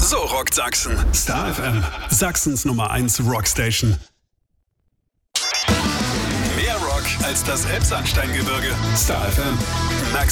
So rockt Sachsen. Star FM, Sachsens Nummer 1 Rockstation. Mehr Rock als das Elbsandsteingebirge. Star FM.